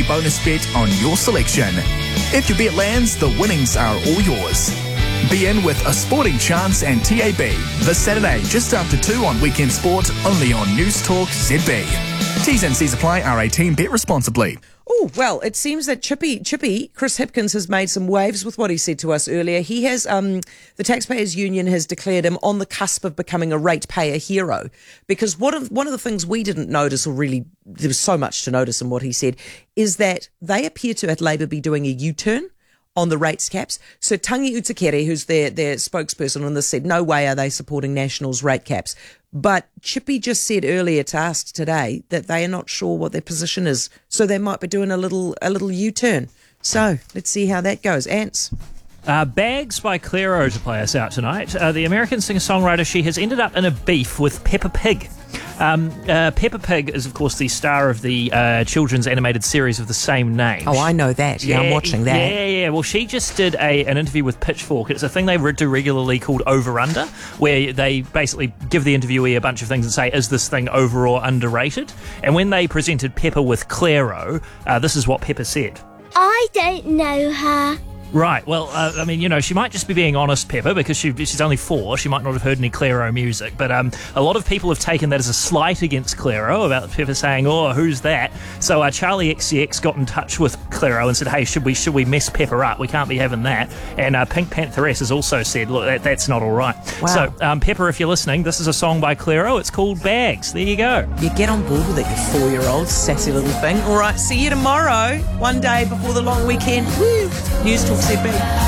bonus bet on your selection. If your bet lands, the winnings are all yours. Be in with A Sporting Chance and TAB this Saturday just after 2 on Weekend Sport, only on News Talk ZB. T's and C's apply. R18. Bet responsibly. Oh, well, it seems that Chippy, Chris Hipkins has made some waves with what he said to us earlier. He has, the Taxpayers Union has declared him on the cusp of becoming a ratepayer hero, because one of the things we didn't notice, or really there was so much to notice in what he said, is that they appear to at Labour be doing a U-turn on the rates caps. So Tangi Utakere, who's their spokesperson on this, said no way are they supporting National's rate caps. But Chippy just said earlier to us today that they are not sure what their position is. So they might be doing a little U-turn. So let's see how that goes. Ants. Bags by Clairo to play us out tonight. The American singer-songwriter, she has ended up in a beef with Peppa Pig. Peppa Pig is, of course, the star of the children's animated series of the same name. Oh, I know that. Yeah, I'm watching that. Yeah. Well, she just did an interview with Pitchfork. It's a thing they do regularly called Over Under, where they basically give the interviewee a bunch of things and say, is this thing over or underrated? And when they presented Peppa with Clairo, this is what Peppa said. I don't know her. Right, well, she might just be being honest, Peppa, because she's only 4. She might not have heard any Clairo music. But a lot of people have taken that as a slight against Clairo, about Peppa saying, oh, who's that? So Charlie XCX got in touch with Clairo and said, hey, should we mess Peppa up? We can't be having that. And Pink Pantheress has also said, look, that's not all right. Wow. So, Peppa, if you're listening, this is a song by Clairo. It's called Bags. There you go. You get on board with it, you 4-year-old sassy little thing. All right, see you tomorrow, one day before the long weekend. Woo! News Talk ZB.